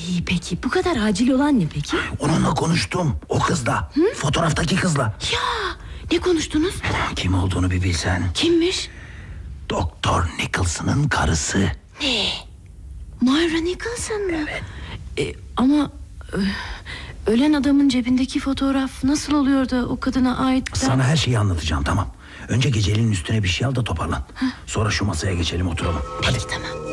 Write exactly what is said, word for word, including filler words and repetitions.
İyi peki bu kadar acil olan ne peki? Onunla konuştum, o kızla. Hı? Fotoğraftaki kızla. Ya ne konuştunuz? Kim olduğunu bir bilsen. Kimmiş? Doktor Nicholson'ın karısı. Ne? Moira Nicholson mı? Evet. e, Ama e, ölen adamın cebindeki fotoğraf nasıl oluyor da o kadına ait? Sana her şeyi anlatacağım, tamam. Önce geceliğin üstüne bir şey al da toparlan. Heh. Sonra şu masaya geçelim, oturalım. Peki hadi. tamam.